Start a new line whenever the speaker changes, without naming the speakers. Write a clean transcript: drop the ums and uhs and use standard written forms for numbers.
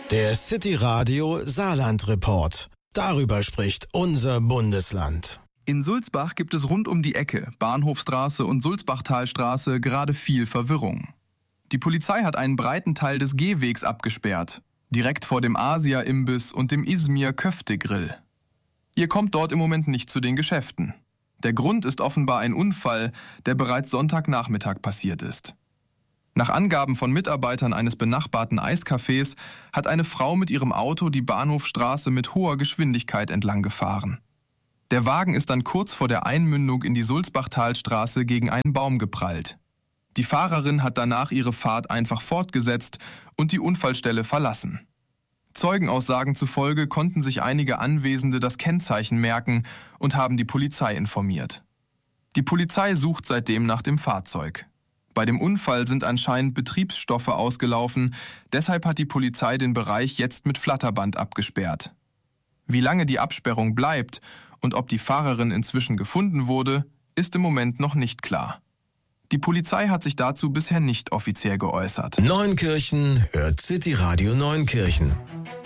Der City Radio Saarland Report. Darüber spricht unser Bundesland.
In Sulzbach gibt es rund um die Ecke, Bahnhofstraße und Sulzbachtalstraße, gerade viel Verwirrung. Die Polizei hat einen breiten Teil des Gehwegs abgesperrt, direkt vor dem Asia-Imbiss und dem Izmir-Köfte-Grill. Ihr kommt dort im Moment nicht zu den Geschäften. Der Grund ist offenbar ein Unfall, der bereits Sonntagnachmittag passiert ist. Nach Angaben von Mitarbeitern eines benachbarten Eiscafés hat eine Frau mit ihrem Auto die Bahnhofstraße mit hoher Geschwindigkeit entlang gefahren. Der Wagen ist dann kurz vor der Einmündung in die Sulzbachtalstraße gegen einen Baum geprallt. Die Fahrerin hat danach ihre Fahrt einfach fortgesetzt und die Unfallstelle verlassen. Zeugenaussagen zufolge konnten sich einige Anwesende das Kennzeichen merken und haben die Polizei informiert. Die Polizei sucht seitdem nach dem Fahrzeug. Bei dem Unfall sind anscheinend Betriebsstoffe ausgelaufen, deshalb hat die Polizei den Bereich jetzt mit Flatterband abgesperrt. Wie lange die Absperrung bleibt und ob die Fahrerin inzwischen gefunden wurde, ist im Moment noch nicht klar. Die Polizei hat sich dazu bisher nicht offiziell geäußert.
Neunkirchen hört City Radio Neunkirchen.